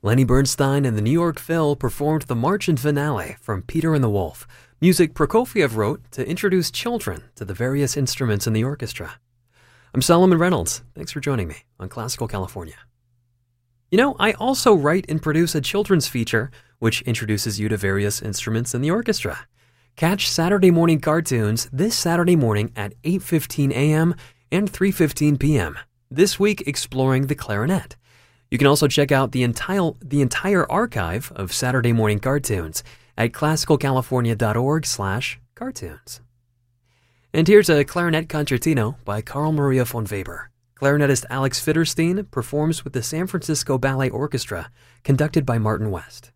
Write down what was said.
Lenny Bernstein and the New York Phil performed the March and Finale from Peter and the Wolf, music Prokofiev wrote to introduce children to the various instruments in the orchestra. I'm Solomon Reynolds. Thanks for joining me on Classical California. You know, I also write and produce a children's feature which introduces you to various instruments in the orchestra. Catch Saturday Morning Cartoons this Saturday morning at 8:15 a.m. and 3:15 p.m., this week exploring the clarinet. You can also check out the entire archive of Saturday Morning Cartoons at classicalcalifornia.org/cartoons. And here's a clarinet concertino by Carl Maria von Weber. Clarinetist Alex Fitterstein performs with the San Francisco Ballet Orchestra, conducted by Martin West.